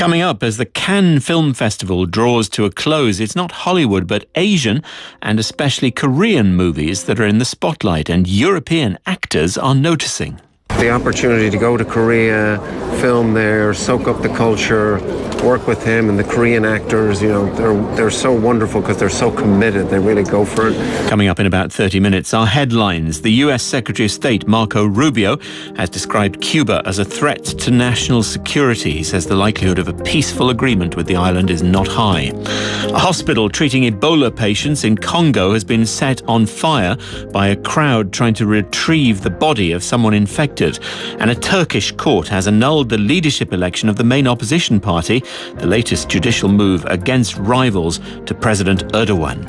Coming up, as the Cannes Film Festival draws to a close, it's not Hollywood but Asian and especially Korean movies that are in the spotlight, and European actors are noticing. The opportunity to go to Korea, film there, soak up the culture, work with him and the Korean actors, they're so wonderful because they're so committed. They really go for it. Coming up in about 30 minutes, our headlines. The US Secretary of State Marco Rubio has described Cuba as a threat to national security. He says the likelihood of a peaceful agreement with the island is not high. A hospital treating Ebola patients in Congo has been set on fire by a crowd trying to retrieve the body of someone infected. And a Turkish court has annulled the leadership election of the main opposition party, the latest judicial move against rivals to President Erdogan.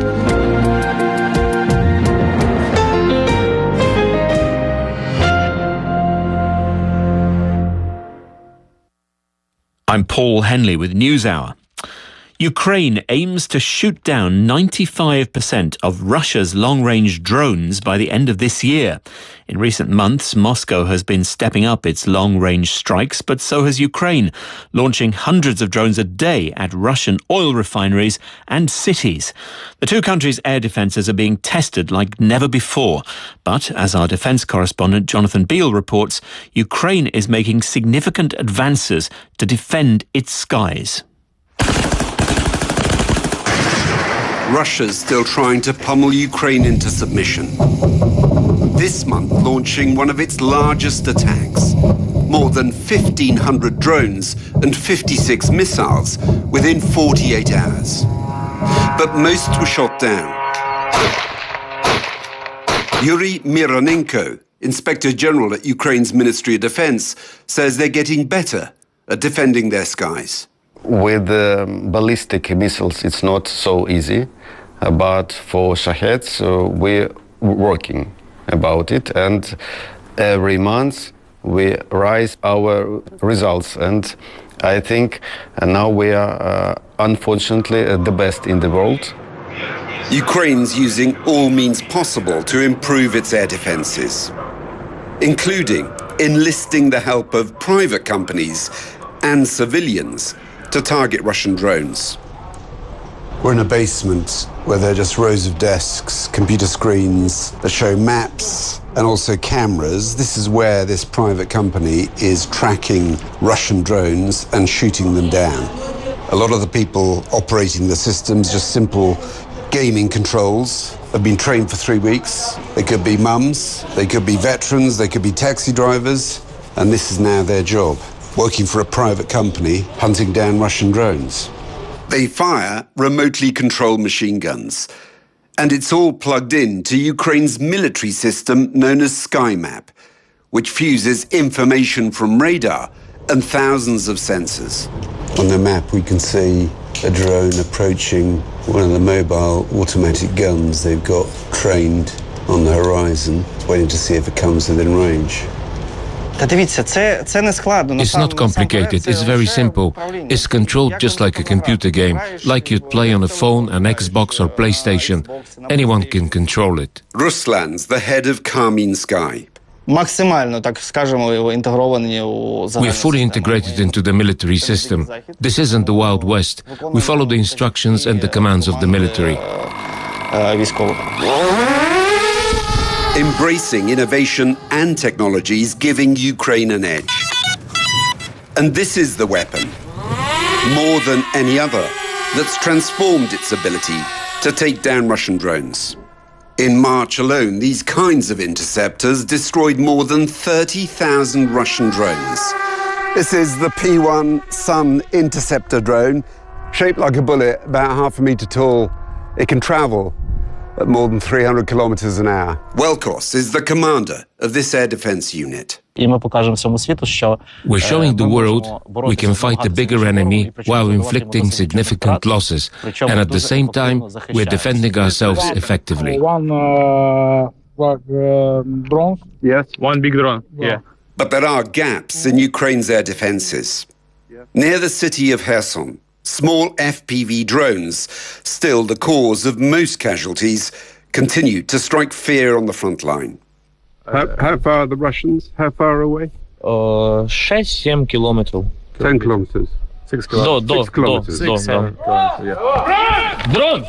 I'm Paul Henley with NewsHour. Ukraine aims to shoot down 95% of Russia's long-range drones by the end of this year. In recent months, Moscow has been stepping up its long-range strikes, but so has Ukraine, launching hundreds of drones a day at Russian oil refineries and cities. The two countries' air defences are being tested like never before. But, as our defence correspondent Jonathan Beale reports, Ukraine is making significant advances to defend its skies. Russia's still trying to pummel Ukraine into submission. This month launching one of its largest attacks. More than 1,500 drones and 56 missiles within 48 hours. But most were shot down. Yuri Mironenko, Inspector General at Ukraine's Ministry of Defense, says they're getting better at defending their skies. With ballistic missiles, it's not so easy, but for Shaheds, we're working about it, and every month we rise our results, and I think now we are, unfortunately, the best in the world. Ukraine's using all means possible to improve its air defences, including enlisting the help of private companies and civilians to target Russian drones. We're in a basement where there are just rows of desks, computer screens that show maps and also cameras. This is where this private company is tracking Russian drones and shooting them down. A lot of the people operating the systems, just simple gaming controls, have been trained for 3 weeks. They could be mums, they could be veterans, they could be taxi drivers, and this is now their job. Working for a private company, hunting down Russian drones. They fire remotely controlled machine guns, and it's all plugged in to Ukraine's military system known as SkyMap, which fuses information from radar and thousands of sensors. On the map we can see a drone approaching one of the mobile automatic guns they've got trained on the horizon, waiting to see if it comes within range. It's not complicated, it's very simple. It's controlled just like a computer game, like you'd play on a phone, an Xbox or PlayStation. Anyone can control it. Ruslan's the head of Karmin Sky. We're fully integrated into the military system. This isn't the Wild West. We follow the instructions and the commands of the military. Embracing innovation and technologies, giving Ukraine an edge. And this is the weapon, more than any other, that's transformed its ability to take down Russian drones. In March alone, these kinds of interceptors destroyed more than 30,000 Russian drones. This is the P-1 Sun interceptor drone, shaped like a bullet, about 1/2 meter tall. It can travel at more than 300 kilometers an hour. Welkos is the commander of this air defense unit. We're showing the world we can fight the bigger enemy while inflicting significant losses, and at the same time, we're defending ourselves effectively. One drone? Yes, one big drone, yeah. But there are gaps in Ukraine's air defenses. Near the city of Kherson, small FPV drones, still the cause of most casualties, continue to strike fear on the front line. How far are the Russians? How far away? 6-7 kilometers. 10 kilometers. 6 kilometers. 6 kilometers. Drone!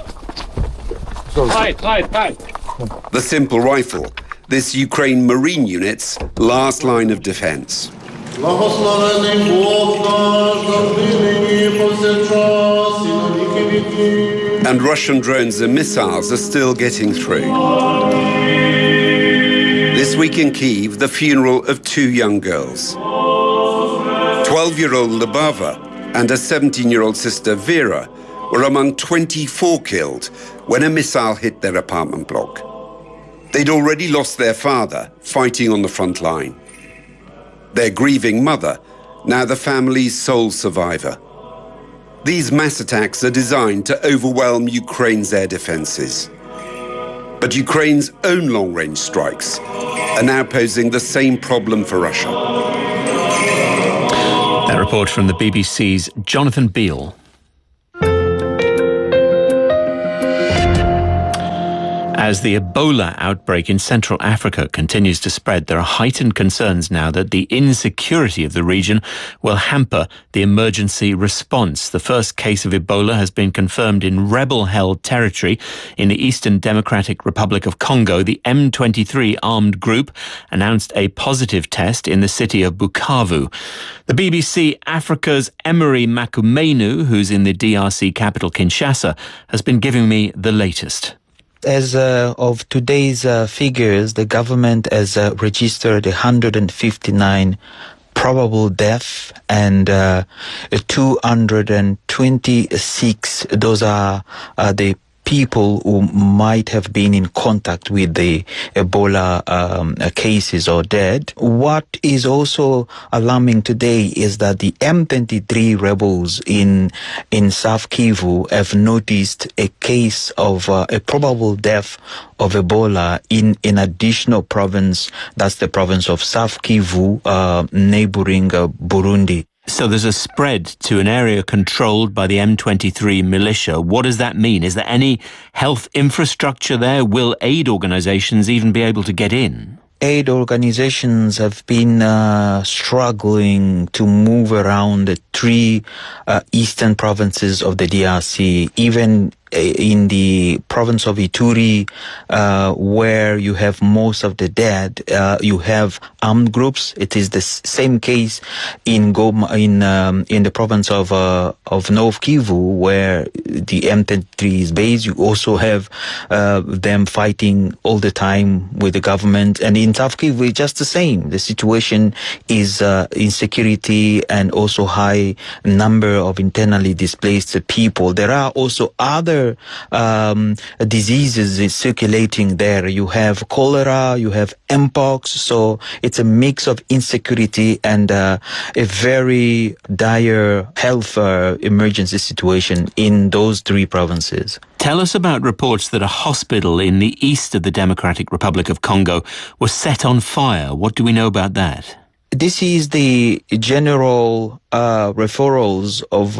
Hide! The simple rifle, this Ukraine Marine unit's last line of defense. And Russian drones and missiles are still getting through. This week in Kyiv, the funeral of 2 young girls. 12-year-old Lubava and her 17-year-old sister Vera were among 24 killed when a missile hit their apartment block. They'd already lost their father fighting on the front line. Their grieving mother, now the family's sole survivor. These mass attacks are designed to overwhelm Ukraine's air defenses. But Ukraine's own long-range strikes are now posing the same problem for Russia. That report from the BBC's Jonathan Beale. As the Ebola outbreak in Central Africa continues to spread, there are heightened concerns now that the insecurity of the region will hamper the emergency response. The first case of Ebola has been confirmed in rebel-held territory in the Eastern Democratic Republic of Congo. The M23 armed group announced a positive test in the city of Bukavu. The BBC Africa's Emery Makumenu, who's in the DRC capital Kinshasa, has been giving me the latest. As of today's figures, the government has registered 159 probable deaths and 226. Those are the people who might have been in contact with the Ebola cases or dead. What is also alarming today is that the M23 rebels in South Kivu have noticed a case of a probable death of Ebola in an additional province. That's the province of South Kivu, neighboring Burundi. So there's a spread to an area controlled by the M23 militia. What does that mean? Is there any health infrastructure there? Will aid organizations even be able to get in? Aid organizations have been struggling to move around the 3 eastern provinces of the DRC, even in the province of Ituri, where you have most of the dead, you have armed groups. It is the same case in Goma, in the province of North Kivu, where the M23 is based. You also have them fighting all the time with the government, and in South Kivu, it's just the same. The situation is insecurity and also high number of internally displaced people. There are also other diseases circulating there. You have cholera, you have mpox, so it's a mix of insecurity and a very dire health emergency situation in those 3 provinces. Tell us about reports that a hospital in the east of the Democratic Republic of Congo was set on fire. What do we know about that? This is the general referrals of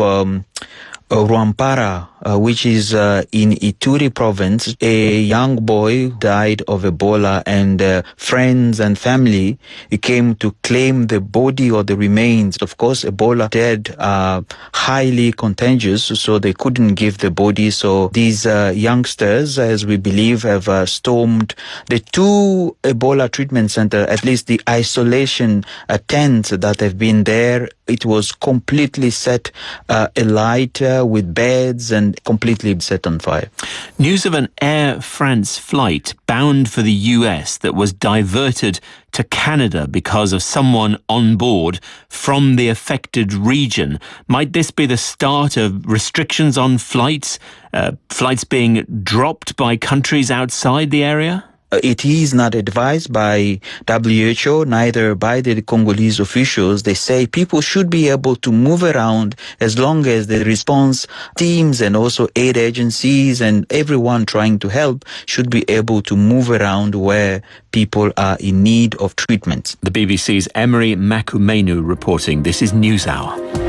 Rwampara, which is in Ituri province. A young boy died of Ebola, and friends and family came to claim the body or the remains. Of course, Ebola dead are highly contagious, so they couldn't give the body. So these youngsters, as we believe, have stormed the 2 Ebola treatment centers, at least the isolation tents that have been there. It was completely set alight with beds and completely set on fire. News of an Air France flight bound for the US that was diverted to Canada because of someone on board from the affected region. Might this be the start of restrictions on flights, flights being dropped by countries outside the area? It is not advised by WHO, neither by the Congolese officials. They say people should be able to move around as long as the response teams and also aid agencies and everyone trying to help should be able to move around where people are in need of treatment. The BBC's Emery Makumenu reporting. This is NewsHour.